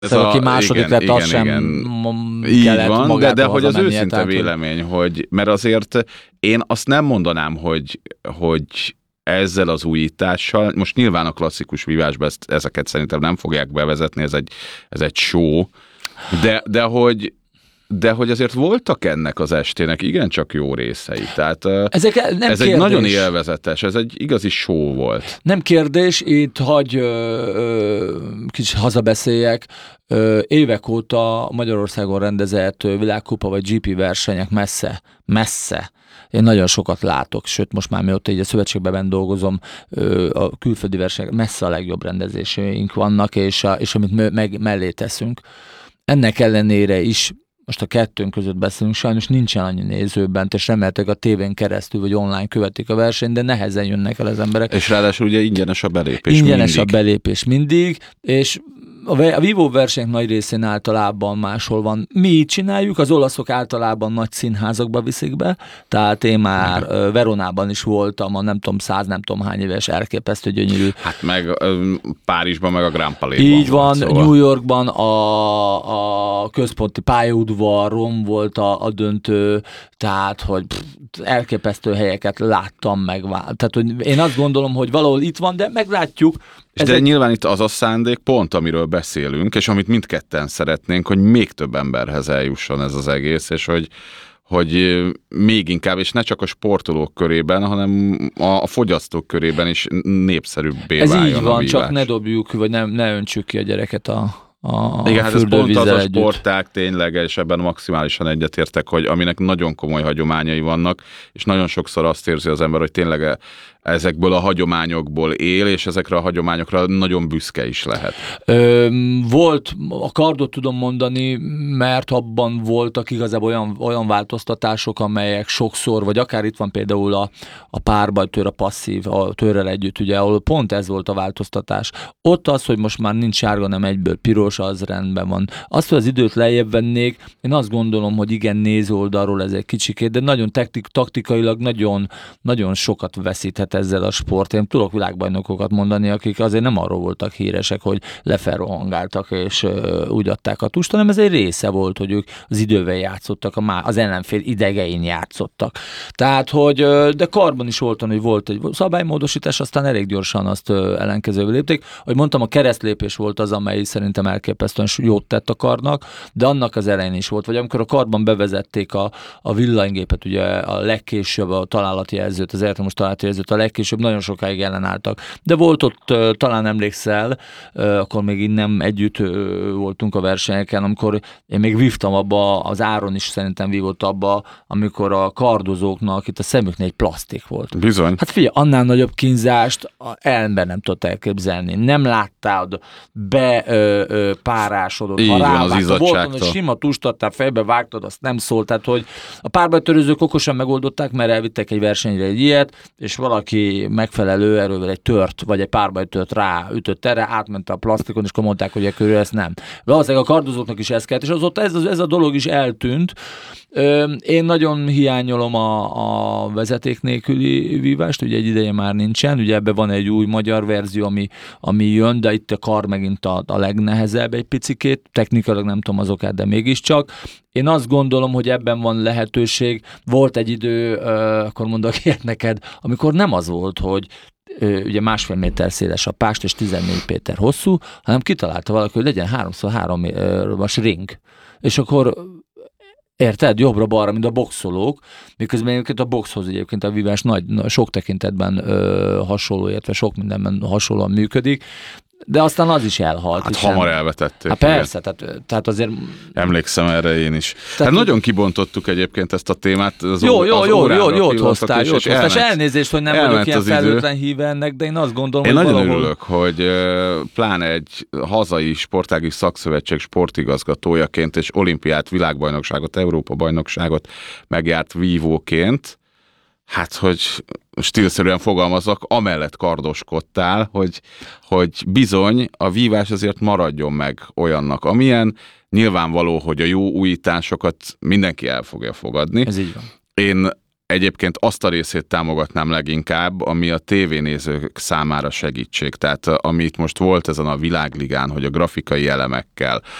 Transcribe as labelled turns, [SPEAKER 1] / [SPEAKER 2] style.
[SPEAKER 1] aki második lett, az sem kellett
[SPEAKER 2] van,
[SPEAKER 1] magától
[SPEAKER 2] de hogy az
[SPEAKER 1] hazamennie,
[SPEAKER 2] őszinte
[SPEAKER 1] tehát,
[SPEAKER 2] vélemény, hogy mert azért én azt nem mondanám, hogy ezzel az újítással, most nyilván a klasszikus vívásban ezeket szerintem nem fogják bevezetni, ez egy show, de hogy azért voltak ennek az estének igencsak jó részei. Tehát ez egy nagyon élvezetes, ez egy igazi show volt.
[SPEAKER 1] Nem kérdés, itt kicsit hazabeszéljek, évek óta Magyarországon rendezett világkupa vagy GP versenyek messze. Én nagyon sokat látok, sőt most már mióta így a szövetségben dolgozom, a külföldi versenyek messze a legjobb rendezéseink vannak, és amit mellé teszünk. Ennek ellenére is, most a kettőnk között beszélünk, sajnos nincsen annyi nézőbent, és remélhetőleg a tévén keresztül vagy online követik a versenyt, de nehezen jönnek el az emberek.
[SPEAKER 2] És ráadásul ugye ingyenes a belépés
[SPEAKER 1] ingyenes mindig. A belépés mindig, és a Vívó versenyek nagy részén általában máshol van. Mi így csináljuk, az olaszok általában nagy színházakba viszik be, tehát én már Veronában is voltam, a nem tudom, 100 nem tudom hány éves, elképesztő gyönyörű.
[SPEAKER 2] Hát meg Párizsban, meg a Grand Palais-ban.
[SPEAKER 1] Így van, szóval. New Yorkban a központi pályaudvaron volt a döntő, tehát hogy elképesztő helyeket láttam meg. Tehát hogy én azt gondolom, hogy valahol itt van, de meglátjuk.
[SPEAKER 2] De nyilván itt az a szándék pont, amiről beszélünk, és amit mindketten szeretnénk, hogy még több emberhez eljusson ez az egész, és hogy még inkább, és ne csak a sportolók körében, hanem a fogyasztók körében is népszerűbbé váljon.
[SPEAKER 1] Ez így van,
[SPEAKER 2] a vívás.
[SPEAKER 1] Csak ne dobjuk, vagy ne öntsük ki a gyereket a
[SPEAKER 2] igen, hát ez pont az a
[SPEAKER 1] együtt.
[SPEAKER 2] sportág tényleg, és ebben maximálisan egyetértek, hogy aminek nagyon komoly hagyományai vannak, és nagyon sokszor azt érzi az ember, hogy tényleg ezekből a hagyományokból él, és ezekre a hagyományokra nagyon büszke is lehet.
[SPEAKER 1] Volt, a kardot tudom mondani, mert abban voltak igazából olyan változtatások, amelyek sokszor, vagy akár itt van például a párbajtőr, a passzív, a tőrrel együtt, ugye, ahol pont ez volt a változtatás. Ott az, hogy most már nincs sárga, nem egyből piros, az rendben van. Azt, hogy az időt lejjebb vennék, én azt gondolom, hogy igen, nézőoldalról ez egy kicsikét, de nagyon taktikailag nagyon sokat veszíthet ezzel a sport. Én tudok világbajnokokat mondani, akik azért nem arról voltak híresek, hogy lefelrohangáltak és úgy adták a tust, hanem ez egy része volt, hogy ők az idővel játszottak, az ellenfél idegein játszottak. Tehát, hogy de karban is volt egy szabálymódosítás, aztán elég gyorsan azt ellenkezővé lépték. Ahogy mondtam, a keresztlépés volt az, amely szerintem elképesztően jót tett a karnak, de annak az elején is volt, vagy amikor a karban bevezették a villanygépet, ugye a legkésőbb a találati jelzőt, az elektromos találati jelzőt, a legkésőbb nagyon sokáig ellenálltak. De volt ott, talán emlékszel, akkor még innen együtt voltunk a versenyeken, amikor én még vívtam abba, az Áron is szerintem vívott abba, amikor a kardozóknak itt a szemüknél egy plasztik volt.
[SPEAKER 2] Bizony.
[SPEAKER 1] Hát figyelj, annál nagyobb kínzást ember nem tudta elképzelni. Nem láttál, bepárásodott.
[SPEAKER 2] Így van, az izzadságtól.
[SPEAKER 1] Voltam, hogy sima tustattál, fejbe vágtad, azt nem szólt. Tehát, hogy a párbajtörőzők okosan megoldották, mert elvittek egy versenyre egy ilyet, és valaki megfelelő erővel egy tört, vagy egy párbajtört ráütött erre, átment a plastikon, és akkor mondták, hogy körül ezt nem. Valószínűleg a kardozóknak is ez kellett, és azóta ez a dolog is eltűnt. Én nagyon hiányolom a vezeték nélküli vívást, ugye egy ideje már nincsen, ugye ebben van egy új magyar verzió, ami jön, de itt a kar megint a legnehezebb egy picikét, technikailag nem tudom az okát, de mégiscsak. Én azt gondolom, hogy ebben van lehetőség. Volt egy idő, akkor mondok ilyet neked, amikor nem az volt, hogy ugye 1,5 méter széles a pást és 14 méter hosszú, hanem kitalálta valaki, hogy legyen 3x3 ring. És akkor érted? Jobbra-balra, mint a boxolók, miközben egyébként a boxhoz egyébként a vívás sok tekintetben hasonló, illetve sok mindenben hasonlóan működik, de aztán az is elhalt.
[SPEAKER 2] Hát hamar elvetették.
[SPEAKER 1] Hát persze, tehát azért...
[SPEAKER 2] Emlékszem erre én is. Tehát nagyon kibontottuk egyébként ezt a témát.
[SPEAKER 1] Jót hoztál, és elnézést, hogy nem vagyok ilyen felőtlen híve ennek, de én azt gondolom,
[SPEAKER 2] hogy nagyon örülök, hogy pláne egy hazai sportági szakszövetség sportigazgatójaként és olimpiát, világbajnokságot, Európa-bajnokságot megjárt vívóként, hát, hogy stílszerűen fogalmazok, amellett kardoskodtál, hogy bizony a vívás azért maradjon meg olyannak, amilyen. Nyilvánvaló, hogy a jó újításokat mindenki el fogja fogadni.
[SPEAKER 1] Ez így van.
[SPEAKER 2] Én egyébként azt a részét támogatnám leginkább, ami a tévénézők számára segítség. Tehát amit most volt ezen a világligán, hogy a grafikai elemekkel,